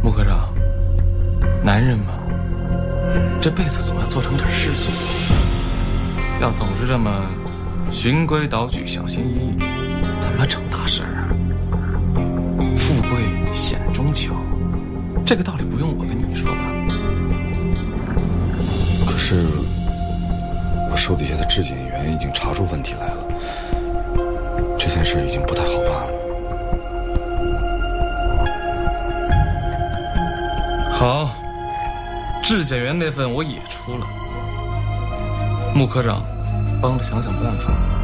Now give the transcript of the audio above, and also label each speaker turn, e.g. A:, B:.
A: 穆科长，男人嘛，这辈子总要做成点事情，要总是这么循规蹈矩、小心翼翼，怎么成大事啊？富贵险中求，这个道理不用我跟你说吧？
B: 可是我手底下的质检员已经查出问题来了，这件事已经不太好办了。
A: 好，质检员那份我也出了。穆科长，帮着想想办法。